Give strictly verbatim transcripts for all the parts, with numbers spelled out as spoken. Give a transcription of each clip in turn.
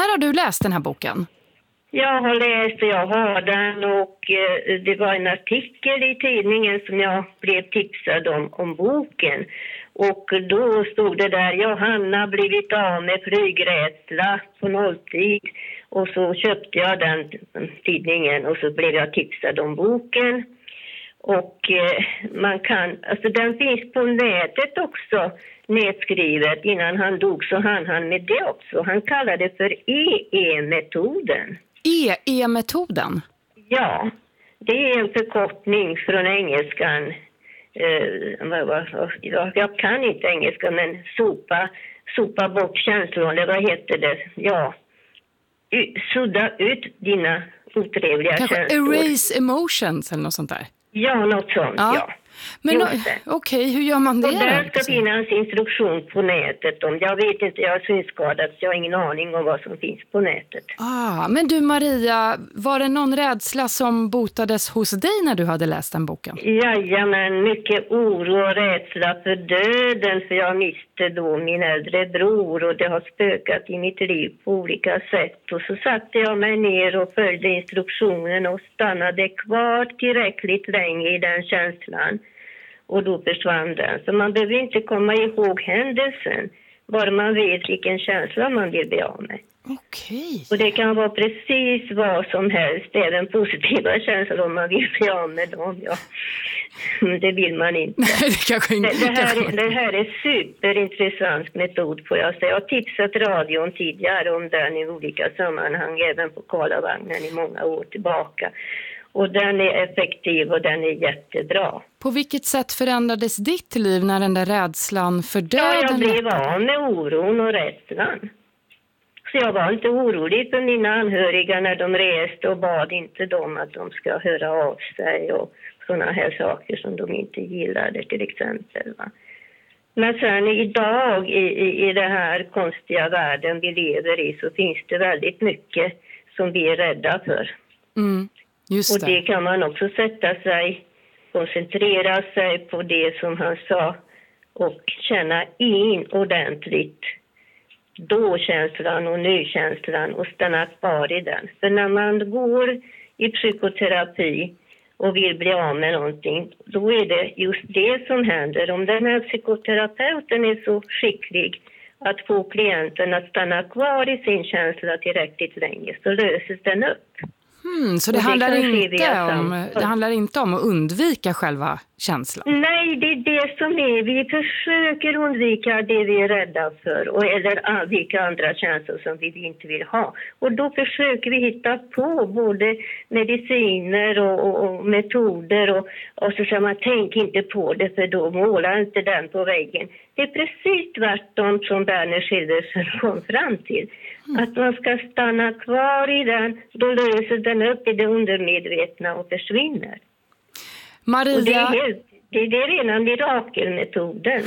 när har du läst den här boken? Jag har läst och jag har den och eh, det var en artikel i tidningen som jag blev tipsad om, om boken. Och då stod det där, Johanna blivit av med flygrädsla på nolltid. Och så köpte jag den tidningen och så blev jag tipsad om boken. Och eh, man kan, alltså den finns på nätet också nedskrivet. Innan han dog så hann han med det också. Han kallade det för E E-metoden. E E-metoden? Ja, det är en förkortning från engelskan. Uh, jag kan inte engelska, men sopa, sopa bort känslor, eller vad heter det? Ja, sudda ut dina otrevliga kanske känslor. Erase emotions eller något sånt där? Ja, något sånt, ja. ja. Men okej, okay, hur gör man det? Och där ska finnas instruktion på nätet. Om jag vet inte, jag är synskadad så jag har ingen aning om vad som finns på nätet. Ah, men du Maria, var det någon rädsla som botades hos dig när du hade läst den boken? Jajamän, mycket oro och rädsla för döden. För jag miste då min äldre bror och det har spökat i mitt liv på olika sätt. Och så satte jag mig ner och följde instruktionen och stannade kvar tillräckligt länge i den känslan. Och då försvann den. Så man behöver inte komma ihåg händelsen. Bara man vet vilken känsla man vill bli av med. Okej. Och det kan vara precis vad som helst. Även positiva känslor om man vill bli av med dem. Ja. Det vill man inte. Nej, det kanske inte. Det, det, här, det här är superintressant metod får jag säga. Jag har tipsat radion tidigare om den i olika sammanhang. Även på Karlavagnen i många år tillbaka. Och den är effektiv och den är jättebra. På vilket sätt förändrades ditt liv när den där rädslan för döden? Ja, jag blev av med oron och rädslan. Så jag var inte orolig för mina anhöriga när de reste och bad inte dem att de ska höra av sig och sådana här saker som de inte gillade till exempel. Va? Men sen idag i, i, i den här konstiga världen vi lever i så finns det väldigt mycket som vi är rädda för. Mm. Just det. Och det kan man också sätta sig, koncentrera sig på det som han sa och känna in ordentligt då-känslan och nu-känslan och stanna kvar i den. För när man går i psykoterapi och vill bli av med någonting, då är det just det som händer. Om den här psykoterapeuten är så skicklig att få klienten att stanna kvar i sin känsla tillräckligt länge så löses den upp. Hmm, så det, det handlar inte om, det handlar inte om att undvika själva känslan? Nej, det är det som är. Vi försöker undvika det vi är rädda för och, eller vilka andra känslor som vi inte vill ha. Och då försöker vi hitta på både mediciner och, och, och metoder och, och så säger man tänk inte på det för då målar inte den på väggen. Det är precis tvärtom som Berner Schildersen kom fram till. Mm. Att man ska stanna kvar i den, då löser den upp i det undermedvetna och försvinner. Maria... Och det, är helt, det, det är rena mirakelmetoden.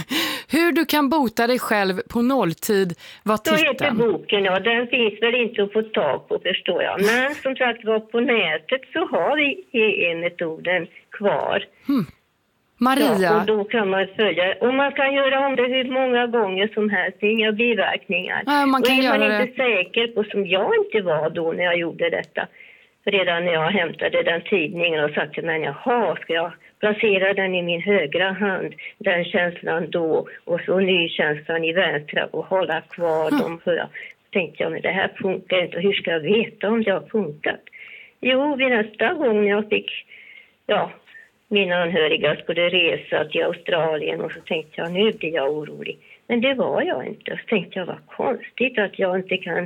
Hur du kan bota dig själv på nolltid, vad titeln? Så heter boken, ja. Den finns väl inte att få tag på, förstår jag. Men som sagt var på nätet så har vi E E-metoden kvar. Mm. Maria. Ja, och då kan man följa. Och man kan göra om det hur många gånger som helst. Det är inga biverkningar. Ja, man kan och är man göra inte det. säker på, som jag inte var då när jag gjorde detta. För redan när jag hämtade den tidningen och sa till mig, jaha, ska jag placera den i min högra hand, den känslan då, och så ny känslan i vänstra och hålla kvar mm. dem. För jag tänkte jag, men det här funkar inte. Hur ska jag veta om det har funkat? Jo, vid nästa gång jag fick, ja, mina anhöriga skulle resa till Australien och så tänkte jag, nu blir jag orolig. Men det var jag inte. Så tänkte jag, vad konstigt att jag inte kan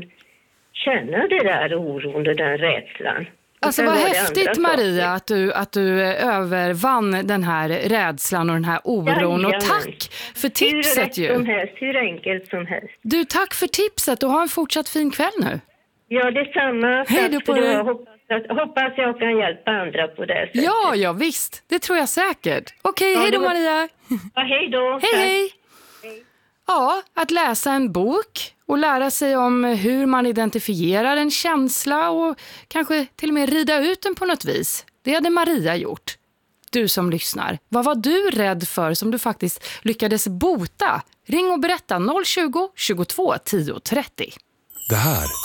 känna det där oron och den rädslan. Alltså vad häftigt Maria att du, att du övervann den här rädslan och den här oron. Jajamän. Och tack för tipset hur ju. Som helst, hur enkelt som helst. Du, tack för tipset och ha en fortsatt fin kväll nu. Ja, detsamma. Hej då på dig. Hoppas, hoppas jag kan hjälpa andra på det sättet. Ja, ja visst. Det tror jag säkert. Okej, ja, hej då Maria. Ja, hej då. Hej, hej. Hej. Ja, att läsa en bok och lära sig om hur man identifierar en känsla och kanske till och med rida ut den på något vis. Det hade Maria gjort. Du som lyssnar, vad var du rädd för som du faktiskt lyckades bota? Ring och berätta noll tjugo, tjugotvå, tio trettio. Det här